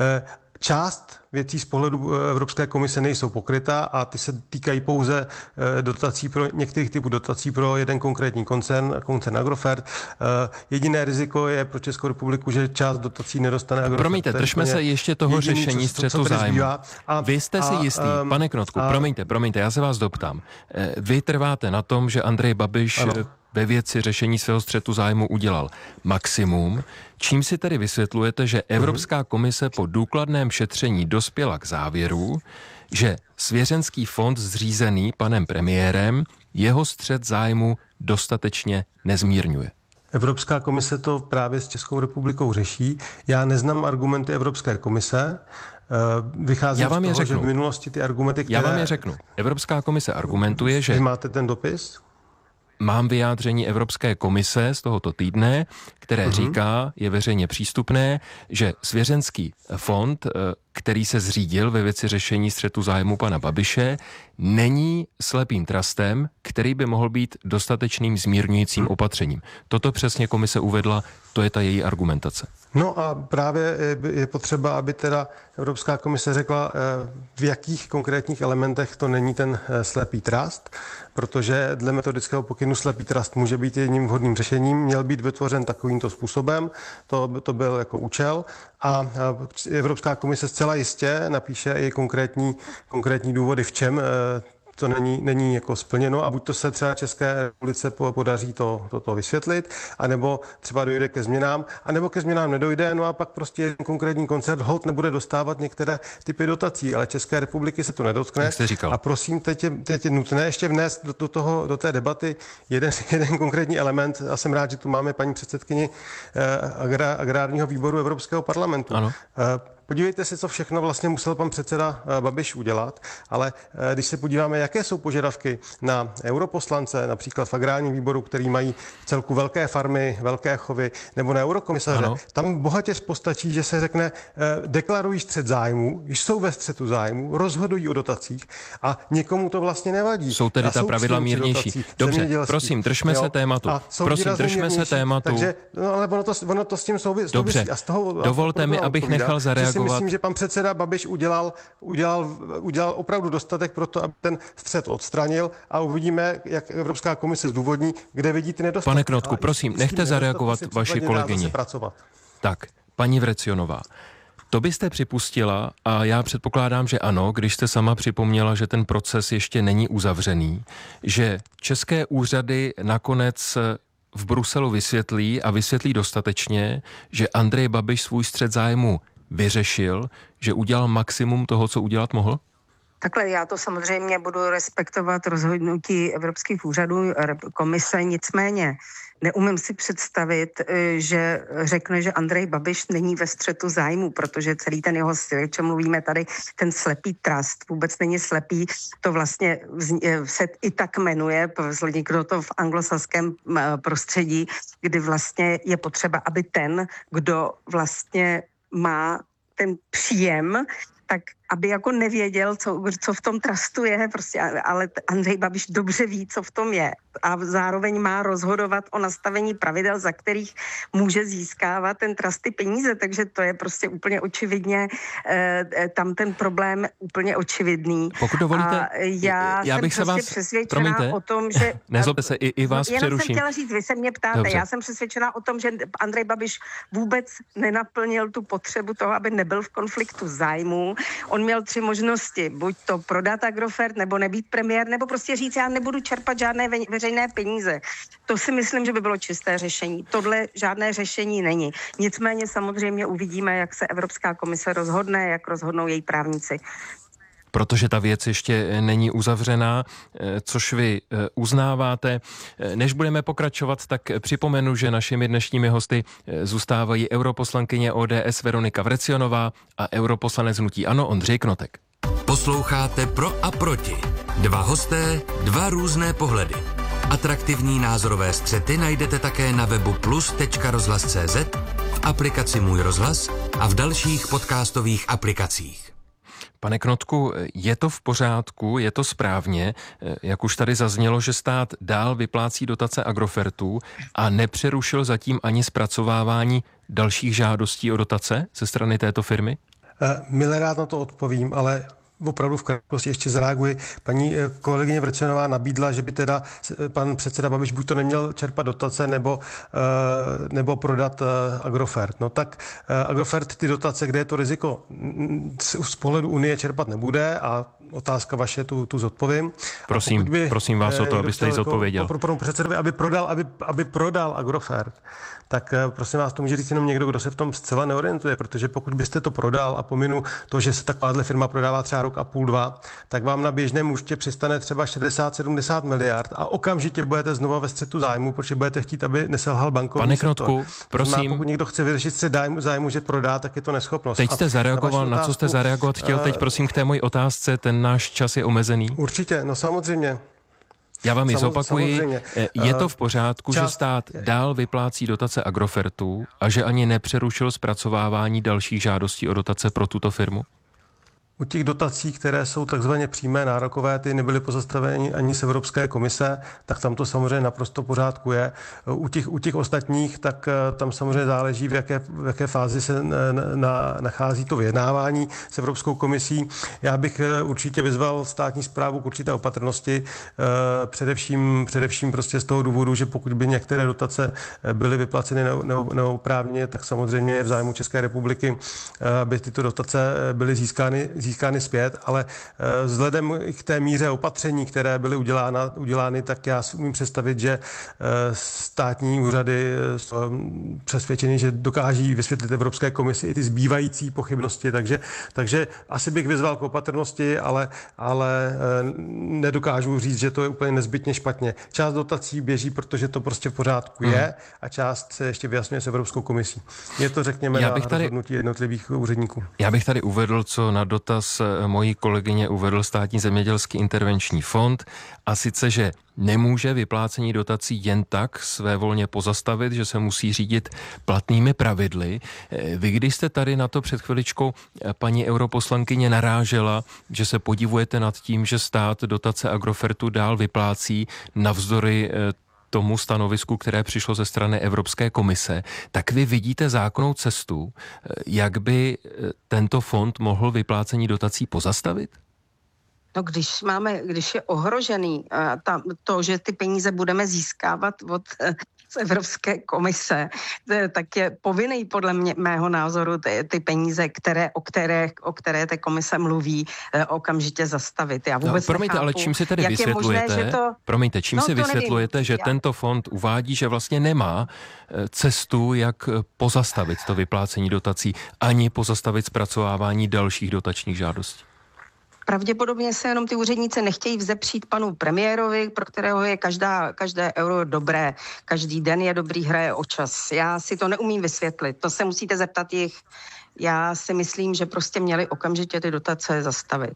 Část věcí z pohledu Evropské komise nejsou pokrytá a ty se týkají pouze dotací pro některých typů dotací pro jeden konkrétní koncern, koncern Agrofert. Jediné riziko je pro Českou republiku, že část dotací nedostane Agrofert.
Promiňte, držme se ještě toho jediný, řešení střetu zájmu. A, Vy jste si a, jistý, um, pane Knotku, a, promiňte, promiňte, já se vás doptám. Vy trváte na tom, že Andrej Babiš ano. ve věci řešení svého střetu zájmu udělal maximum, čím si tedy vysvětlujete, že Evropská komise po důkladném šetření dospěla k závěru, že svěřenský fond zřízený panem premiérem jeho střet zájmu dostatečně nezmírňuje.
Evropská komise to právě s Českou republikou řeší. Já neznám argumenty Evropské komise. Vycházím Já vám z toho, že v minulosti ty argumenty, které...
Já vám je řeknu. Evropská komise argumentuje, že...
Vy máte ten dopis?
Mám vyjádření Evropské komise z tohoto týdne, které uh-huh. říká, je veřejně přístupné, že svěřenský fond, který se zřídil ve věci řešení střetu zájmu pana Babiše, není slepým trustem, který by mohl být dostatečným zmírňujícím opatřením. Toto přesně komise uvedla, to je ta její argumentace.
No a právě je potřeba, aby teda Evropská komise řekla, v jakých konkrétních elementech to není ten slepý trust, protože dle metodického pokynu slepý trust může být jedním vhodným řešením, měl být vytvořen takovýmto způsobem, to, to byl jako účel a Evropská komise zcela jistě napíše i konkrétní, konkrétní důvody, v čem to není, není jako splněno a buď to se třeba České republice podaří to, to, to vysvětlit, anebo třeba dojde ke změnám, anebo ke změnám nedojde, no a pak prostě jeden konkrétní koncert holt nebude dostávat některé typy dotací, ale České republiky se to nedotkne. A prosím, teď je, teď je nutné ještě vnést do, do, toho, do té debaty jeden, jeden konkrétní element a jsem rád, že tu máme paní předsedkyni eh, agra, agrárního výboru Evropského parlamentu.
Ano.
Eh, Podívejte se, co všechno vlastně musel pan předseda Babiš udělat, ale když se podíváme, jaké jsou požadavky na europoslance, například v agrárním výboru, který mají v celku velké farmy, velké chovy, nebo na eurokomisaře, ano. Tam bohatě postačí, že se řekne, deklarují střet zájmu, jsou ve střetu zájmu, rozhodují o dotacích a nikomu to vlastně nevadí.
Jsou tedy ta pravidla mírnější. Dobře, prosím, držme jo? se tématu. Prosím, držme se tématu.
Takže, no, ale ono to, ono to s tím souvisí.
Dobře,
a z toho,
dovolte mi, abych nechal zareagovat.
Myslím, že pan předseda Babiš udělal, udělal, udělal opravdu dostatek pro to, aby ten střet odstranil a uvidíme, jak Evropská komise zdůvodní, kde vidí ty nedostatky.
Pane Knotku, prosím, nechte zareagovat vaši kolegyni. Tak, paní Vrecionová, to byste připustila, a já předpokládám, že ano, když jste sama připomněla, že ten proces ještě není uzavřený, že české úřady nakonec v Bruselu vysvětlí a vysvětlí dostatečně, že Andrej Babiš svůj střet zájmu vyřešil, že udělal maximum toho, co udělat mohl?
Takhle já to samozřejmě budu respektovat rozhodnutí evropských úřadů, komise, nicméně neumím si představit, že řekne, že Andrej Babiš není ve střetu zájmu, protože celý ten jeho styl, o čem mluvíme tady, ten slepý trust, vůbec není slepý, to vlastně se i tak jmenuje, vzniklo to v anglosaském prostředí, kdy vlastně je potřeba, aby ten, kdo vlastně má ten příjem, tak aby jako nevěděl, co, co v tom trustu je, prostě, ale Andrej Babiš dobře ví, co v tom je a zároveň má rozhodovat o nastavení pravidel, za kterých může získávat ten trust ty peníze, takže to je prostě úplně očividně eh, tam ten problém úplně očividný.
Pokud dovolíte,
a já,
já
jsem
bych se
prostě
vás,
přesvědčená
promiňte,
o tom, že...
nezlobte se, i, i vás
jenom
přeruším.
jsem chtěla říct, vy se mě ptáte,
Dobře.
já jsem přesvědčená o tom, že Andrej Babiš vůbec nenaplnil tu potřebu toho, aby nebyl v konfliktu zájmů. On měl tři možnosti, buď to prodat Agrofert, nebo nebýt premiér, nebo prostě říct, já nebudu čerpat žádné ve, veřejné peníze. To si myslím, že by bylo čisté řešení. Tohle žádné řešení není. Nicméně samozřejmě uvidíme, jak se Evropská komise rozhodne, jak rozhodnou její právníci.
Protože ta věc ještě není uzavřená, což vy uznáváte. Než budeme pokračovat, tak připomenu, že našimi dnešními hosty zůstávají europoslankyně O D S Veronika Vrecionová a europoslanec hnutí ANO Ondřej Knotek.
Posloucháte Pro a proti. Dva hosté, dva různé pohledy. Atraktivní názorové střety najdete také na webu plus tečka rozhlas tečka cé zet, v aplikaci Můj rozhlas a v dalších podcastových aplikacích.
Pane Knotku, je to v pořádku, je to správně, jak už tady zaznělo, že stát dál vyplácí dotace Agrofertu a nepřerušil zatím ani zpracovávání dalších žádostí o dotace ze strany této firmy?
Milé rád na to odpovím, ale opravdu v krátkosti ještě zareaguji. Paní kolegyně Vrecionová nabídla, že by teda pan předseda Babiš buď to neměl čerpat dotace nebo, nebo prodat Agrofert. No tak Agrofert ty dotace, kde je to riziko z pohledu Unie čerpat nebude a otázka vaše, tu, tu zodpovím.
Prosím, by, prosím vás o to, abyste ji zodpověděl.
Pro panu předsedovi, aby prodal, aby, aby prodal Agrofert, tak prosím vás, to může říct jenom někdo, kdo se v tom zcela neorientuje, protože pokud byste to prodal a pominu to, že se takováhle firma prodává třeba rok a půl, dva, tak vám na běžném účtě přistane třeba šedesát sedmdesát miliard a okamžitě budete znova ve střetu zájmu, protože budete chtít, aby neselhal bankovní
Pane
sektor.
Knotku, prosím.
Znamená, pokud někdo chce vyřešit střet zájmu, zájmu, že prodá, tak je to neschopnost.
Teď jste zareagoval, na, na co jste zareagovat chtěl, teď prosím k té mojí otázce, ten náš čas je omezený.
Určitě, no samozřejmě.
Já vám ji zopakuji.
Samozřejmě.
Je to v pořádku,
Čas...
že stát dál vyplácí dotace Agrofertu a že ani nepřerušil zpracovávání dalších žádostí o dotace pro tuto firmu?
U těch dotací, které jsou takzvaně přímé nárokové, ty nebyly pozastaveny ani z Evropské komise, tak tam to samozřejmě naprosto pořádku je. U těch, u těch ostatních, tak tam samozřejmě záleží, v jaké, v jaké fázi se na, na, nachází to vyjednávání s Evropskou komisí. Já bych určitě vyzval státní správu k určité opatrnosti, především, především prostě z toho důvodu, že pokud by některé dotace byly vyplaceny neoprávněně, tak samozřejmě je v zájmu České republiky, aby tyto dotace byly získány získány zpět, ale vzhledem k té míře opatření, které byly udělána, udělány, tak já si umím představit, že státní úřady jsou přesvědčeny, že dokáží vysvětlit Evropské komisi i ty zbývající pochybnosti, takže, takže asi bych vyzval k opatrnosti, ale, ale nedokážu říct, že to je úplně nezbytně špatně. Část dotací běží, protože to prostě v pořádku je hmm. a část se ještě vyjasňuje s Evropskou komisí. Je to, řekněme, já bych na tady, rozhodnutí jednotlivých úředníků.
Já bych tady uvedl, co na dotaz mojí kolegyně uvedl Státní zemědělský intervenční fond, a sice, že nemůže vyplácení dotací jen tak svévolně pozastavit, že se musí řídit platnými pravidly. Vy, když jste tady na to před chviličkou paní europoslankyně narážela, že se podivujete nad tím, že stát dotace Agrofertu dál vyplácí navzdory tomu stanovisku, které přišlo ze strany Evropské komise, tak vy vidíte zákonnou cestu, jak by tento fond mohl vyplácení dotací pozastavit?
No, když máme, když je ohrožený ta, to, že ty peníze budeme získávat od z Evropské komise, tak je povinný podle mě, mého názoru ty, ty peníze, které, o, které, o které té komise mluví, okamžitě zastavit. Já vůbec
no, promiňte,
nechápu,
ale čím si tedy vysvětlujete, možné, že to... promiňte, čím no, si vysvětlujete, nevím. že Já... tento fond uvádí, že vlastně nemá cestu, jak pozastavit to vyplácení dotací, ani pozastavit zpracovávání dalších dotačních žádostí?
Pravděpodobně se jenom ty úředníci nechtějí vzepřít panu premiérovi, pro kterého je každá, každé euro dobré, každý den je dobrý, hraje o čas. Já si to neumím vysvětlit, to se musíte zeptat jich. Já si myslím, že prostě měli okamžitě ty dotace zastavit.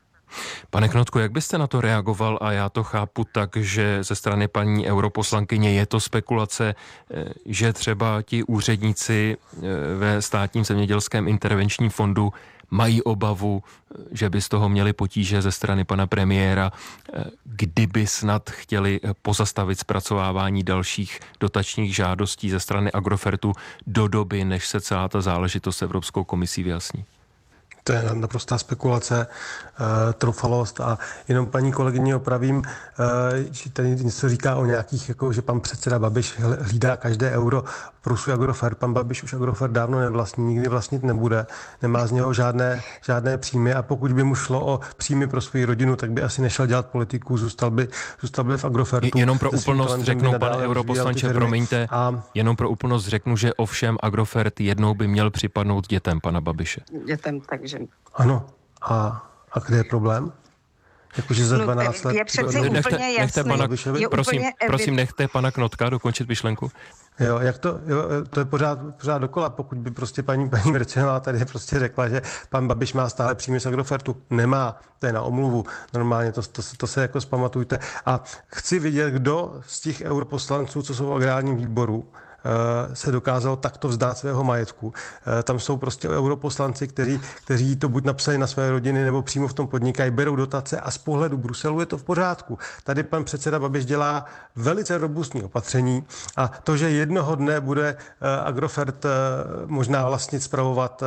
Pane Knotku, jak byste na to reagoval? A já to chápu tak, že ze strany paní europoslankyně je to spekulace, že třeba ti úředníci ve Státním zemědělském intervenčním fondu mají obavu, že by z toho měli potíže ze strany pana premiéra, kdyby snad chtěli pozastavit zpracovávání dalších dotačních žádostí ze strany Agrofertu do doby, než se celá ta záležitost s Evropskou komisí vyjasní.
To je naprostá spekulace, e, trufalost a jenom paní kolegyně opravím, e, že tady něco říká o nějakých, jako, že pan předseda Babiš hlídá každé euro pro svůj Agrofert. Pan Babiš už Agrofert dávno nevlastní, nikdy vlastnit nebude, nemá z něho žádné, žádné příjmy a pokud by mu šlo o příjmy pro svou rodinu, tak by asi nešel dělat politiku, zůstal by, zůstal by v Agrofertu.
Jenom pro úplnost řeknu, pane europoslanče, promiňte, a... jenom pro úplnost řeknu, že ovšem Agrofert jednou by měl připadnout dětem pana Babiše.
Dětem, takže...
Ano. A, a kde je problém? Jakože za dvanáct
no,
let...
Je přeci úplně
nechte,
jasný.
Nechte pana,
je
prosím,
úplně
prosím, nechte pana Knotka dokončit myšlenku.
Jo, jak to, jo, to je pořád, pořád dokola, pokud by prostě paní, paní Vrecionová tady prostě řekla, že pan Babiš má stále příjmy z Agrofertu. Nemá, to je na omluvu. Normálně to, to, to se jako zpamatujte. A chci vidět, kdo z těch europoslanců, co jsou v agrárním výboru, se dokázal takto vzdát svého majetku. Tam jsou prostě europoslanci, kteří, kteří to buď napsali na své rodiny, nebo přímo v tom podnikají, berou dotace a z pohledu Bruselu je to v pořádku. Tady pan předseda Babiš dělá velice robustní opatření a to, že jednoho dne bude Agrofert možná vlastnit, spravovat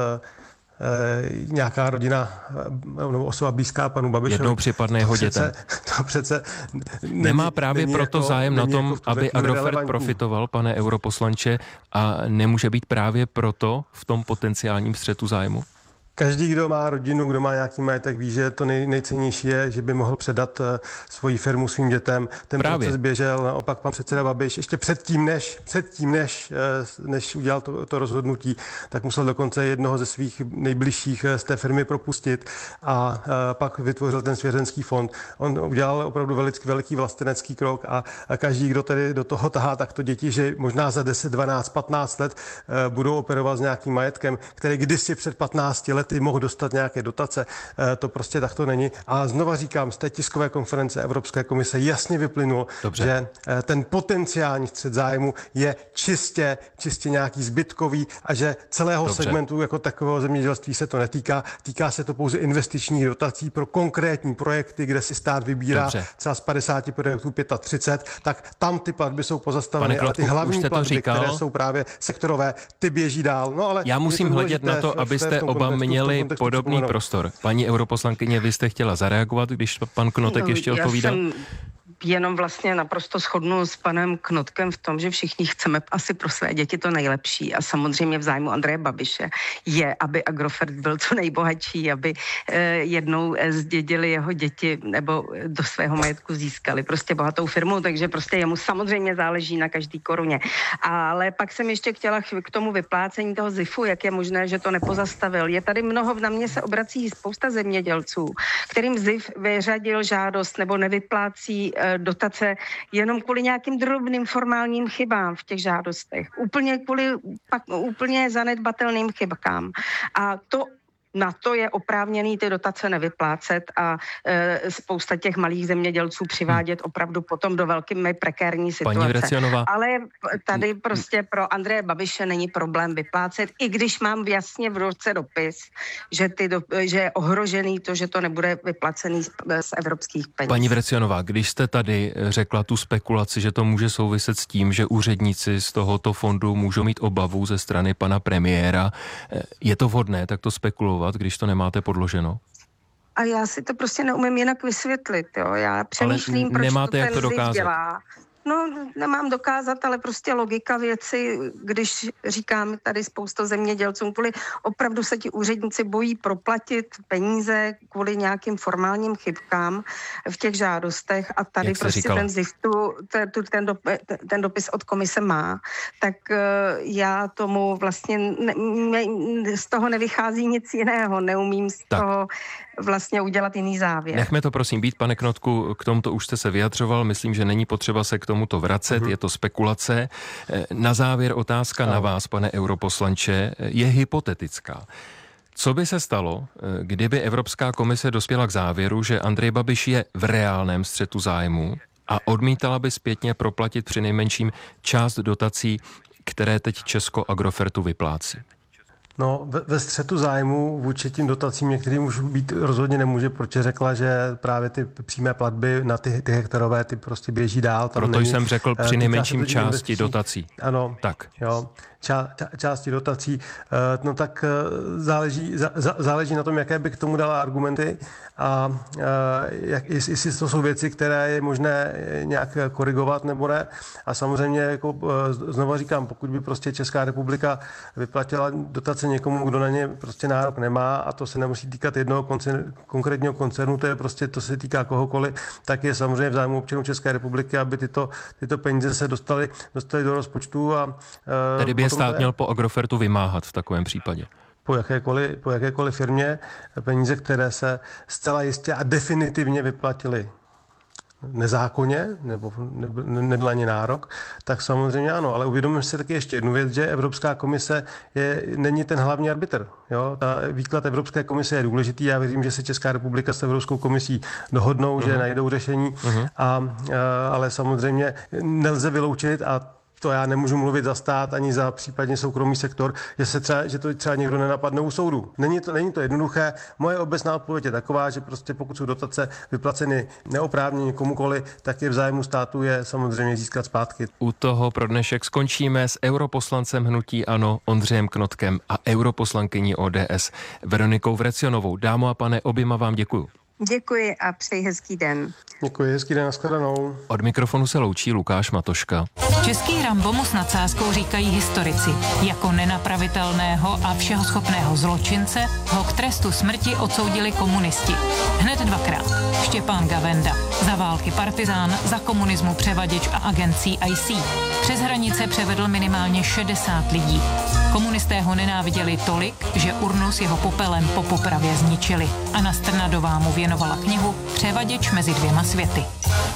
nějaká rodina nebo osoba blízká panu Babišovi.
Jednou připadne jeho dětem.
To přece není,
nemá právě proto jako, zájem na tom, jako aby Agrofert profitoval, pane europoslanče, a nemůže být právě proto v tom potenciálním střetu zájmu?
Každý, kdo má rodinu, kdo má nějaký majetek, ví, že to nej, nejcennější je, že by mohl předat uh, svoji firmu svým dětem. Ten Právě. proces běžel, naopak pan předseda Babiš ještě předtím, než, předtím, než, uh, než udělal to, to rozhodnutí, tak musel dokonce jednoho ze svých nejbližších uh, z té firmy propustit a uh, pak vytvořil ten svěřenský fond. On udělal opravdu veliký, veliký vlastenecký krok a, a každý, kdo tedy do toho tahá takto děti, že možná za deset, dvanáct, patnáct let uh, budou operovat s nějakým majetkem, který kdysi před patnácti lety mohl dostat nějaké dotace. To prostě takto není. A znova říkám, z té tiskové konference Evropské komise jasně vyplynul, Dobře. že ten potenciální střet zájmu je čistě, čistě nějaký zbytkový a že celého Dobře. segmentu jako takového zemědělství se to netýká. Týká se to pouze investičních dotací pro konkrétní projekty, kde si stát vybírá Dobře. třeba z padesáti projektů třicet pět, tak tam ty platby jsou pozastaveny, ale ty hlavní platby, které jsou právě sektorové, ty běží dál. No, ale
já musím hledět na to, abyste oba měli podobný prostor. Paní europoslankyně, vy jste chtěla zareagovat, když pan Knotek no, ještě odpovídal?
Jsem jenom vlastně naprosto shodnu s panem Knotkem v tom, že všichni chceme asi pro své děti to nejlepší a samozřejmě v zájmu Andreje Babiše je, aby Agrofert byl co nejbohatší, aby eh, jednou zdědili jeho děti nebo do svého majetku získali prostě bohatou firmu, takže prostě jemu samozřejmě záleží na každý koruně. Ale pak jsem ještě chtěla k tomu vyplácení toho zifu, jak je možné, že to nepozastavil. Je tady mnoho, na mě se obrací spousta zemědělců, kterým zif vyřadil žádost nebo nevyplácí eh, dotace jenom kvůli nějakým drobným formálním chybám v těch žádostech. Úplně kvůli pak, úplně zanedbatelným chybkám. A to na to je oprávněný ty dotace nevyplácet a e, spousta těch malých zemědělců přivádět opravdu potom do velmi prekérní situace. Ale tady prostě pro Andreje Babiše není problém vyplácet, i když mám jasně v ruce dopis, že, ty do, že je ohrožený to, že to nebude vyplacený z, z evropských peněz.
Paní Vrecionová, když jste tady řekla tu spekulaci, že to může souviset s tím, že úředníci z tohoto fondu můžou mít obavu ze strany pana premiéra, je to vhodné takto spekulovat, když to nemáte podloženo?
A já si to prostě neumím jinak vysvětlit, jo. Já přemýšlím, proč to ten
to
ziv dělá. No, nemám dokázat, ale prostě logika věci, když říkám tady spoustu zemědělcům, kvůli opravdu se ti úředníci bojí proplatit peníze kvůli nějakým formálním chybkám v těch žádostech a tady prostě říkala. ten ziv, tu, ten, ten, dop, ten dopis od komise má, tak uh, já tomu vlastně ne, ne, z toho nevychází nic jiného, neumím z tak. toho vlastně udělat jiný závěr.
Nechme to prosím být, pane Knotku, k tomuto už jste se vyjadřoval, myslím, že není potřeba se k tomuto vracet, uh-huh. je to spekulace. Na závěr otázka no. na vás, pane europoslanče, je hypotetická. Co by se stalo, kdyby Evropská komise dospěla k závěru, že Andrej Babiš je v reálném střetu zájmu a odmítala by zpětně proplatit přinejmenším část dotací, které teď Česko Agrofertu vyplácí?
No, ve, ve střetu zájmu vůči tím dotacím některým už být rozhodně nemůže, protože řekla, že právě ty přímé platby na ty, ty hektarové ty prostě běží dál. Tam
Proto
není,
jsem řekl při nejmenším části
investicí.
dotací.
Ano,
tak.
Jo, ča, ča, části dotací. No tak záleží, zá, záleží na tom, jaké by k tomu dala argumenty a jak, jestli to jsou věci, které je možné nějak korigovat nebo ne. A samozřejmě, jako znova říkám, pokud by prostě Česká republika vyplatila dotace někomu, kdo na ně prostě nárok nemá, a to se nemusí týkat jednoho koncern, konkrétního koncernu, to je prostě, to se týká kohokoliv, tak je samozřejmě v zájmu občanů České republiky, aby tyto, tyto peníze se dostaly, dostaly do rozpočtu. A,
Tedy by je stát měl po Agrofertu vymáhat v takovém případě.
Po jakékoliv, po jakékoliv firmě peníze, které se zcela jistě a definitivně vyplatily nezákonně nebo nedlaně nárok, tak samozřejmě ano, ale uvědomíme si taky ještě jednu věc, že Evropská komise je, není ten hlavní arbitr. Jo? Ta výklad Evropské komise je důležitý, já věřím, že se Česká republika s Evropskou komisí dohodnou, uh-huh. že najdou řešení, uh-huh. a, a, ale samozřejmě nelze vyloučit, a to já nemůžu mluvit za stát ani za případně soukromý sektor, že, se třeba, že to třeba někdo nenapadne u soudu. Není to, není to jednoduché. Moje obecná odpověď je taková, že prostě pokud jsou dotace vyplaceny neoprávněně komukoli, tak je v zájmu státu je samozřejmě získat zpátky.
U toho pro dnešek skončíme s europoslancem hnutí ANO Ondřejem Knotkem a europoslankyní O D S Veronikou Vrecionovou. Dámo a pane, oběma vám děkuju.
Děkuji a přeji hezký den.
Děkuji, hezký den, nashledanou.
Od mikrofonu se loučí Lukáš Matoška.
Český Rambo mu s nadsázkou říkají historici. Jako nenapravitelného a všehoschopného zločince ho k trestu smrti odsoudili komunisti. Hned dvakrát. Štěpán Gavenda. Za války partizán, za komunismu převaděč a agent C I C. Přes hranice převedl minimálně šedesát lidí. Komunisté ho nenáviděli tolik, že urnu s jeho popelem po popravě zničili. Anna Strnadová mu věnovala knihu Převaděč mezi dvěma světy.